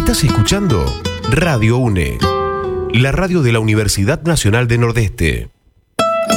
Estás escuchando Radio UNE, la radio de la Universidad Nacional de Nordeste.